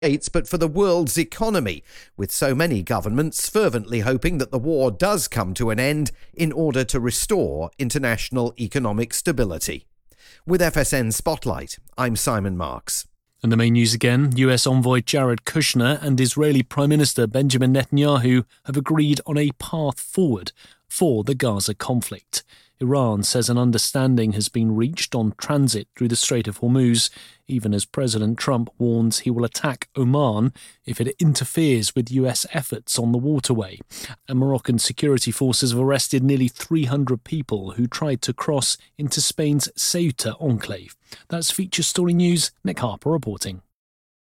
States, but for the world's economy, with so many governments fervently hoping that the war does come to an end in order to restore international economic stability. With FSN Spotlight, I'm Simon Marks. And the main news again, US envoy Jared Kushner and Israeli Prime Minister Benjamin Netanyahu have agreed on a path forward for the Gaza conflict. Iran says an understanding has been reached on transit through the Strait of Hormuz, even as President Trump warns he will attack Oman if it interferes with US efforts on the waterway. And Moroccan security forces have arrested nearly 300 people who tried to cross into Spain's Ceuta enclave. That's Feature Story News. Nick Harper reporting.